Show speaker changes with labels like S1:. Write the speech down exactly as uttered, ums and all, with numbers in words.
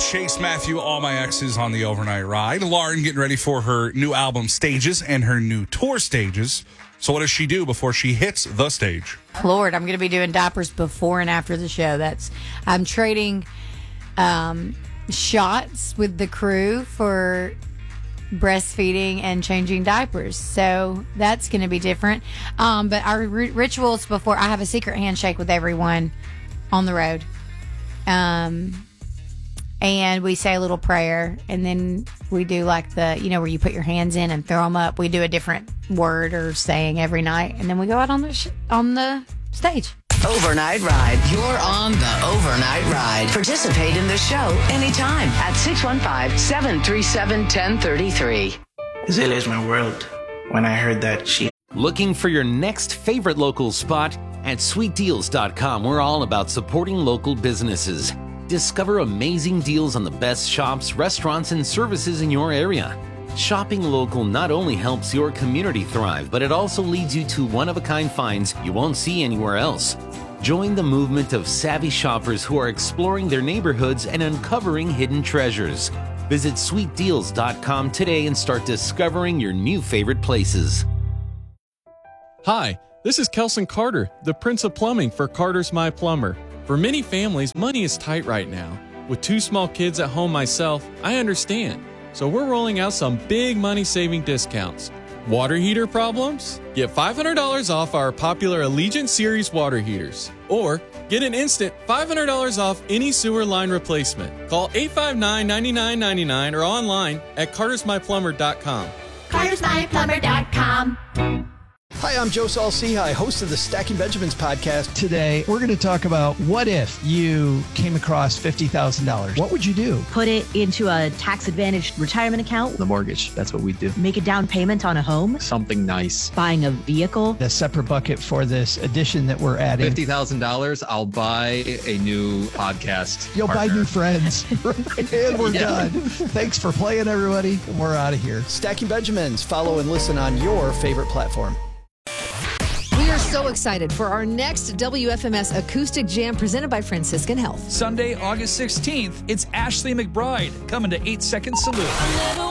S1: Chase Matthew, All My Exes on the Overnight Ride. Lauren getting ready for her new album Stages and her new tour Stages. So what does she do before she hits the stage?
S2: Lord, I'm going to be doing diapers before and after the show. That's I'm trading um, shots with the crew for breastfeeding and changing diapers. So that's going to be different. Um, but our r- rituals before, I have a secret handshake with everyone on the road. Um, and we say a little prayer, and then we do like the, you know, where you put your hands in and throw them up. We do a different word or saying every night, and then we go out on the sh- on the stage.
S3: Overnight Ride. You're on the Overnight Ride. Participate in the show anytime at six one five, seven three seven, one zero three three.
S4: Zilla is my world. When I heard that she...
S5: Looking for your next favorite local spot? At sweet deals dot com, we're all about supporting local businesses. Discover amazing deals on the best shops, restaurants, and services in your area. Shopping local not only helps your community thrive, but it also leads you to one-of-a-kind finds you won't see anywhere else. Join the movement of savvy shoppers who are exploring their neighborhoods and uncovering hidden treasures. Visit sweet deals dot com today and start discovering your new favorite places.
S6: Hi, this is Kelson Carter, the Prince of Plumbing for Carter's My Plumber. For many families, money is tight right now. With two small kids at home myself, I understand. So we're rolling out some big money-saving discounts. Water heater problems? Get five hundred dollars off our popular Allegiant Series water heaters. Or get an instant five hundred dollars off any sewer line replacement. Call eight five nine, nine nine nine nine or online at carters my plumber dot com.
S7: carters my plumber dot com.
S8: Hi, I'm Joe Saul-Sehy, host of the Stacking Benjamins podcast.
S9: Today, we're going to talk about what if you came across fifty thousand dollars. What would you do?
S10: Put it into a tax-advantaged retirement account.
S11: The mortgage, that's what we do.
S10: Make a down payment on a home.
S11: Something nice.
S10: Buying a vehicle.
S9: A separate bucket for this addition that we're adding.
S11: fifty thousand dollars, I'll buy a new podcast
S9: You'll
S11: partner.
S9: buy new friends. And we're yeah. done. Thanks for playing, everybody. And we're out of here.
S8: Stacking Benjamins. Follow and listen on your favorite platform.
S12: We are so excited for our next W F M S Acoustic Jam presented by Franciscan Health.
S13: Sunday, August sixteenth, it's Ashley McBride coming to eight second Salute.